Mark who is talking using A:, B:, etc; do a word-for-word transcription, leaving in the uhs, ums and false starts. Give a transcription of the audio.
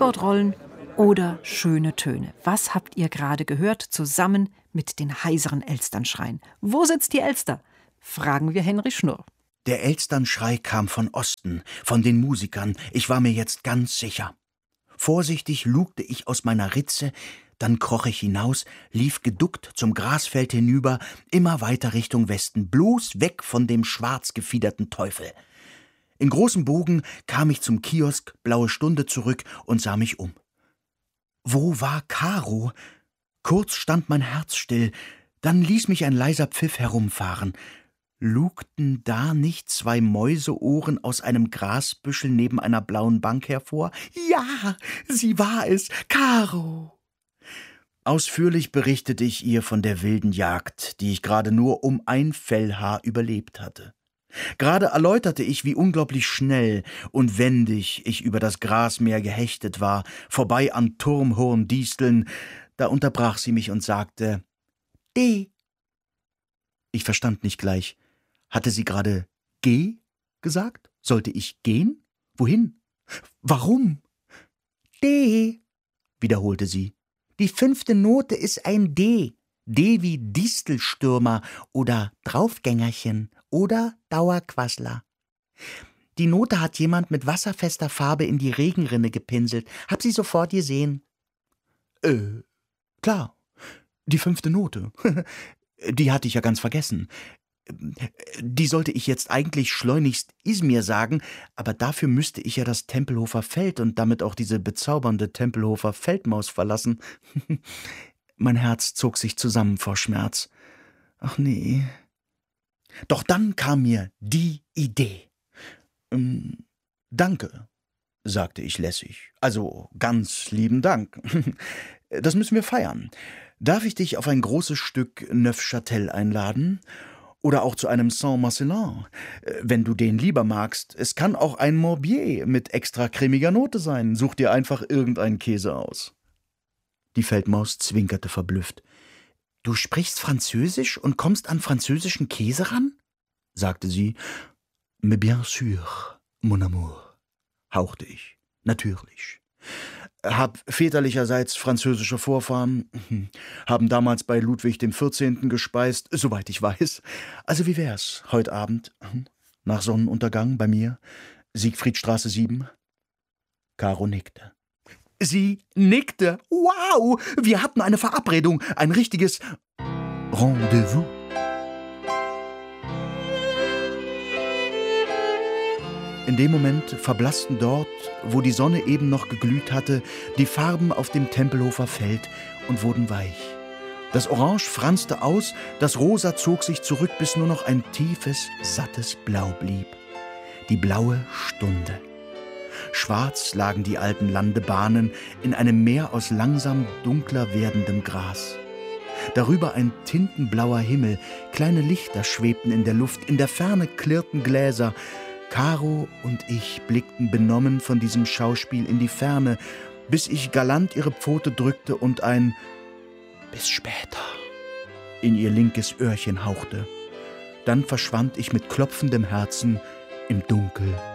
A: Keyboardrollen oder schöne Töne. Was habt ihr gerade gehört, zusammen mit den heiseren Elsternschreien? Wo sitzt die Elster? Fragen wir Henry Schnurr.
B: Der Elsternschrei kam von Osten, von den Musikern. Ich war mir jetzt ganz sicher. Vorsichtig lugte ich aus meiner Ritze, dann kroch ich hinaus, lief geduckt zum Grasfeld hinüber, immer weiter Richtung Westen, bloß weg von dem schwarz gefiederten Teufel. In großem Bogen kam ich zum Kiosk Blaue Stunde zurück und sah mich um. Wo war Karo? Kurz stand mein Herz still, dann ließ mich ein leiser Pfiff herumfahren. Lugten da nicht zwei Mäuseohren aus einem Grasbüschel neben einer blauen Bank hervor? Ja, sie war es, Karo! Ausführlich berichtete ich ihr von der wilden Jagd, die ich gerade nur um ein Fellhaar überlebt hatte. Gerade erläuterte ich, wie unglaublich schnell und wendig ich über das Grasmeer gehechtet war, vorbei an Turmhorndisteln. Da unterbrach sie mich und sagte, »D«. Ich verstand nicht gleich. Hatte sie gerade »Geh« gesagt? Sollte ich gehen? Wohin? Warum? »D«, wiederholte sie. Die fünfte Note ist ein D. D wie Distelstürmer oder Draufgängerchen oder Dauerquassler. Die Note hat jemand mit wasserfester Farbe in die Regenrinne gepinselt. Hab sie sofort gesehen. Äh, klar. Die fünfte Note. Die hatte ich ja ganz vergessen. Die sollte ich jetzt eigentlich schleunigst Izmir sagen, aber dafür müsste ich ja das Tempelhofer Feld und damit auch diese bezaubernde Tempelhofer Feldmaus verlassen. Mein Herz zog sich zusammen vor Schmerz. Ach nee. Doch dann kam mir die Idee. Ähm, danke, sagte ich lässig. Also ganz lieben Dank. Das müssen wir feiern. Darf ich dich auf ein großes Stück Neufchâtel einladen? Oder auch zu einem Saint-Marcellin, wenn du den lieber magst. Es kann auch ein Morbier mit extra cremiger Note sein. Such dir einfach irgendeinen Käse aus. Die Feldmaus zwinkerte verblüfft. »Du sprichst Französisch und kommst an französischen Käse ran?« sagte sie. »Mais bien sûr, mon amour«, hauchte ich. »Natürlich. Hab väterlicherseits französische Vorfahren, haben damals bei Ludwig dem Vierzehnten gespeist, soweit ich weiß. Also wie wär's, heute Abend, nach Sonnenuntergang bei mir, Siegfriedstraße sieben?« Karo nickte. Sie nickte. Wow, wir hatten eine Verabredung, ein richtiges Rendezvous. In dem Moment verblassten dort, wo die Sonne eben noch geglüht hatte, die Farben auf dem Tempelhofer Feld und wurden weich. Das Orange franzte aus, das Rosa zog sich zurück, bis nur noch ein tiefes, sattes Blau blieb. Die blaue Stunde. Schwarz lagen die alten Landebahnen in einem Meer aus langsam dunkler werdendem Gras. Darüber ein tintenblauer Himmel, kleine Lichter schwebten in der Luft, in der Ferne klirrten Gläser. Karo und ich blickten benommen von diesem Schauspiel in die Ferne, bis ich galant ihre Pfote drückte und ein »Bis später« in ihr linkes Öhrchen hauchte. Dann verschwand ich mit klopfendem Herzen im Dunkel